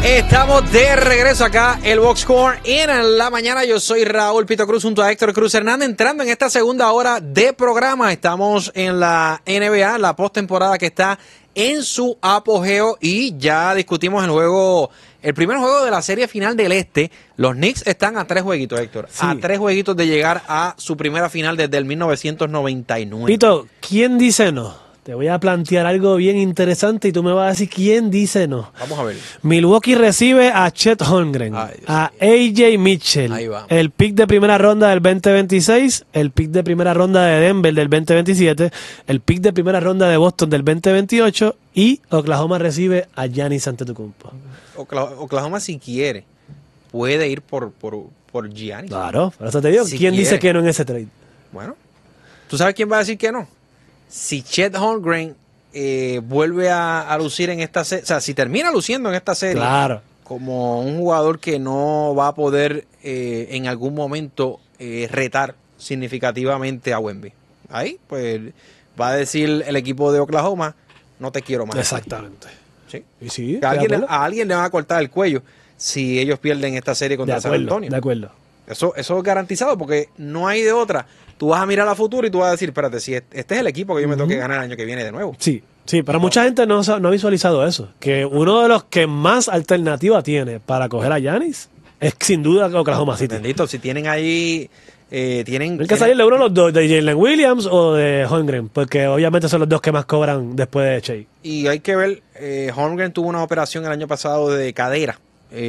Estamos de regreso acá, el Box Score en la mañana. Yo soy Raúl Pito Cruz junto a Héctor Cruz Hernández, entrando en esta segunda hora de programa. Estamos en la NBA, la postemporada que está en su apogeo, y ya discutimos el primer juego de la serie final del Este. Los Knicks están a 3 jueguitos, Héctor. Sí. A 3 jueguitos de llegar a su primera final desde el 1999. Pito, ¿quién dice no? Te voy a plantear algo bien interesante y tú me vas a decir quién dice no. Vamos a ver. Milwaukee recibe a Chet Holmgren, a AJ Mitchell, el pick de primera ronda del 2026, el pick de primera ronda de Denver del 2027, el pick de primera ronda de Boston del 2028 y Oklahoma recibe a Giannis Antetokounmpo. Oklahoma, si quiere, puede ir por Giannis. Claro, por eso te digo, si ¿quién quiere dice que no en ese trade? Bueno, ¿tú sabes quién va a decir que no? Si Chet Holmgren vuelve a lucir en esta serie, o sea, si termina luciendo en esta serie, claro, como un jugador que no va a poder en algún momento retar significativamente a Wemby, ahí pues va a decir el equipo de Oklahoma, no te quiero más. Exactamente. ¿Sí? ¿Y sí? A alguien le va a cortar el cuello si ellos pierden esta serie contra San Antonio. De acuerdo. Eso es garantizado, porque no hay de otra. Tú vas a mirar a futuro y tú vas a decir, espérate, si este es el equipo que yo me tengo que ganar el año que viene de nuevo. Sí, pero mucha gente no ha visualizado eso. Que uno de los que más alternativa tiene para coger a Giannis es sin duda Oklahoma City. Bendito, si tienen ahí... Tienen que salirle uno de los dos, de Jalen Williams o de Holmgren, porque obviamente son los dos que más cobran después de Shea. Y hay que ver, Holmgren tuvo una operación el año pasado de cadera.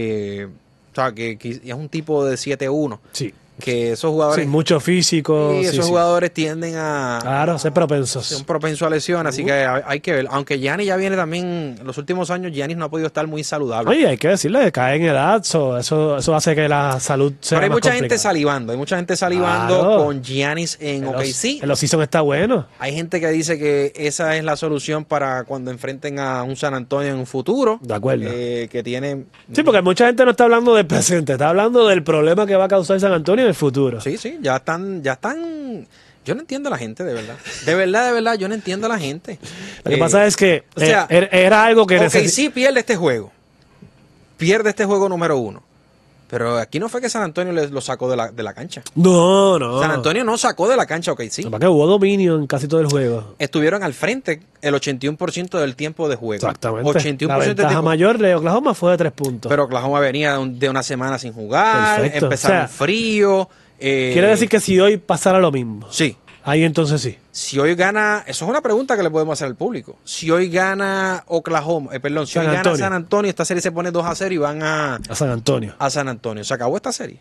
O sea, que es un tipo de 7-1. Sí. Que esos jugadores... Sí, mucho físico. Y esos jugadores tienden a... Claro, ser propensos. Son propensos a lesiones, así que hay que ver. Aunque Giannis ya viene también... En los últimos años, Giannis no ha podido estar muy saludable. Oye, hay que decirle que cae en edad. Eso hace que la salud sea Pero hay más mucha complicada. gente salivando. Hay mucha gente salivando claro, con Giannis en OKC. En los season está bueno. Hay gente que dice que esa es la solución para cuando enfrenten a un San Antonio en un futuro. De acuerdo. Que tiene... Sí, porque mucha gente no está hablando del presente. Está hablando del problema que va a causar San Antonio en el futuro. Sí, sí. Ya están. Yo no entiendo a la gente, de verdad. De verdad, yo no entiendo a la gente. Lo que pasa es que o sea, era algo que sí pierde este juego. Pierde este juego número 1. Pero aquí no fue que San Antonio lo sacó de la cancha. No. San Antonio no sacó de la cancha OKC. Para que hubo dominio en casi todo el juego. Estuvieron al frente el 81% del tiempo de juego. Exactamente. 81% la ventaja mayor de Oklahoma fue de 3 puntos. Pero Oklahoma venía de una semana sin jugar. Perfecto. Empezaron frío. Quiere decir que si hoy pasara lo mismo. Sí. Ahí entonces sí. Si hoy gana, eso es una pregunta que le podemos hacer al público. Si hoy gana Oklahoma, si hoy gana San Antonio, esta serie se pone 2-0 y van a San Antonio. A San Antonio. ¿Se acabó esta serie?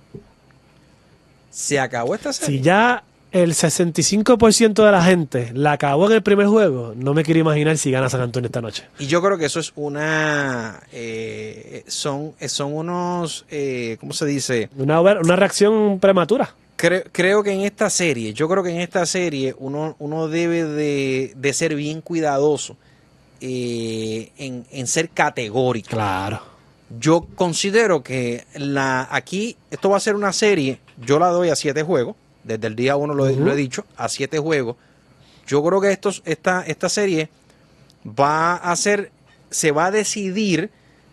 ¿Se acabó esta serie? Si ya el 65% de la gente la acabó en el primer juego, no me quiero imaginar si gana San Antonio esta noche. Y yo creo que eso es son unos, ¿cómo se dice? Una reacción prematura. Creo que en esta serie, uno debe de ser bien cuidadoso en ser categórico. Claro. Yo considero que aquí, esto va a ser una serie, yo la doy a 7 juegos. Desde el día 1 lo he dicho, a 7 juegos. Yo creo que esta serie se va a decidir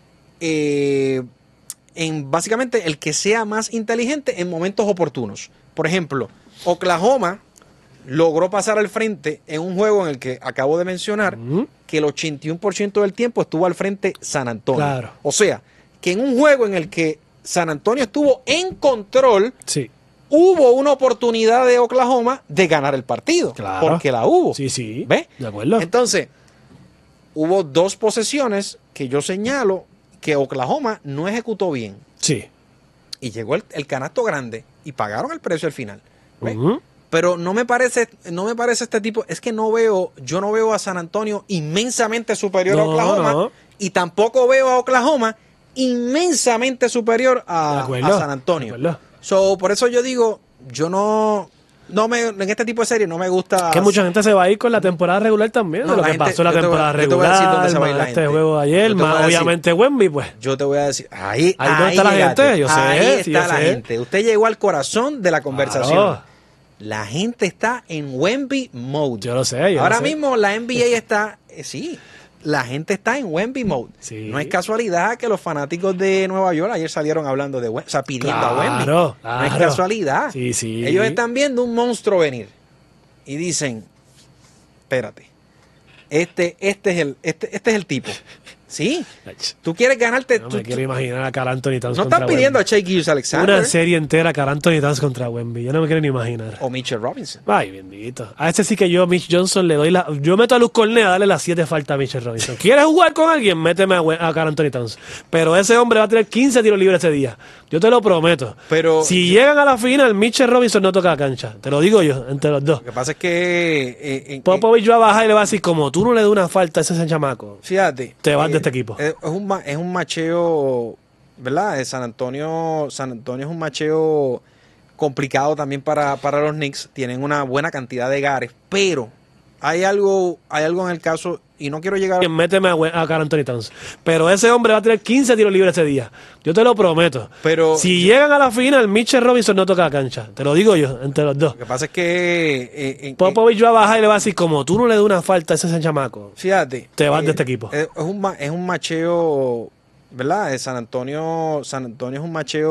en básicamente el que sea más inteligente en momentos oportunos. Por ejemplo, Oklahoma logró pasar al frente en un juego en el que acabo de mencionar que el 81% del tiempo estuvo al frente San Antonio. Claro. O sea, que en un juego en el que San Antonio estuvo en control, sí, hubo una oportunidad de Oklahoma de ganar el partido. Claro. Porque la hubo. Sí. ¿Ves? De acuerdo. Entonces, hubo 2 posesiones que yo señalo que Oklahoma no ejecutó bien. Sí. Y llegó el canasto grande y pagaron el precio al final. ¿Ves? Pero no me parece este tipo. Es que yo no veo a San Antonio inmensamente superior a Oklahoma. No. Y tampoco veo a Oklahoma inmensamente superior a San Antonio. Por eso yo digo, en este tipo de series no me gusta. Que mucha gente se va a ir con la temporada regular también. No, de lo que pasó en la temporada regular, este juego de ayer, más obviamente Wemby, pues. Yo te voy a decir, ahí está la gente, yo sé. Ahí está la gente. Usted llegó al corazón de la conversación. Claro. La gente está en Wemby mode. Yo lo sé. Ahora mismo la NBA está, sí. la gente está en Wemby mode. Sí. No es casualidad que los fanáticos de Nueva York ayer salieron hablando de Wemby, o sea, pidiendo a Wemby. Claro. No es casualidad. Sí. Ellos están viendo un monstruo venir y dicen, espérate, este es el tipo. Sí, tú quieres ganarte. No me quiero imaginar a Karl Anthony Towns. No están pidiendo a Shai Gilgeous-Alexander. Una serie entera a Karl Anthony Towns contra Wemby. Yo no me quiero ni imaginar. O Mitchell Robinson. Ay, bendito. A este sí que yo, Mitch Johnson, le doy yo meto a Luz Cornet a darle las 7 faltas a Mitchell Robinson. ¿Quieres jugar con alguien? Méteme a Karl Anthony Towns. Pero ese hombre va a tener 15 tiros libres ese día. Yo te lo prometo. Pero si llegan a la final, Mitchell Robinson no toca la cancha. Te lo digo yo, entre los dos. Lo que pasa es que Popovich va a bajar y le va a decir, como tú no le das una falta a ese chamaco, fíjate, te vas de este equipo. Es un macheo, ¿verdad? De San Antonio es un macheo complicado también para los Knicks. Tienen una buena cantidad de gares, pero hay algo en el caso, y no quiero llegar... Méteme a Karl Anthony Towns. Pero ese hombre va a tener 15 tiros libres ese día. Yo te lo prometo. Pero si llegan a la final, Mitchell Robinson no toca la cancha. Te lo digo yo, entre los dos. Lo que pasa es que... Popovich va a bajar y le va a decir, como tú no le das una falta a ese chamaco, fíjate, te vas de este equipo. Es un macheo, ¿verdad? De San Antonio es un macheo